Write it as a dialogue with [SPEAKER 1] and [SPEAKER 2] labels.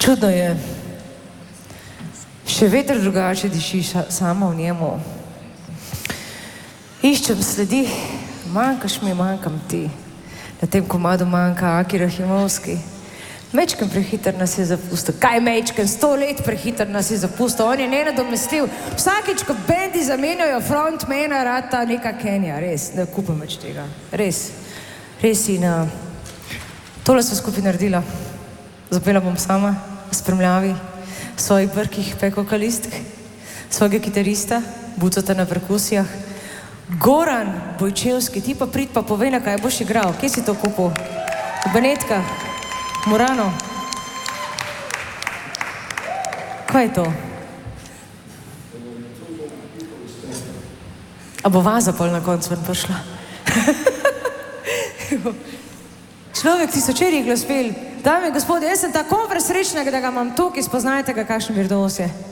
[SPEAKER 1] Čudno je. Še veter drugače diši samo v njemu. Iščem sledi, manjkaš mi, manjkam ti. Na tem komadu manjka Aki Rahimovski. Mečken prehiter nas je zapustil. Kaj Mečken? 100 let prehiter nas je zapustil. On je nenadomestljiv. Vsakič, ko bendi zamenjajo frontmana, rata neka Kenja. Res, ne kupam več tega. Res. Res in tole sem skupaj naredila. Zapela bom sama, v spremljavi svojih brkih pekokalistk, svojega kitarista, Bucota na perkusijah. Goran Bojčevski, ti pa prid pa povej, na kaj boš igral. Kje si to kupil? V Benetkah? Murano? Kaj je to? A bo vaza pol na koncu ven prišla? Človek tisočerih glasbel. Dame in gospodje, jaz sem tako presrečna, da ga imam tukaj, spoznajte ga, kakšen virtuoz je.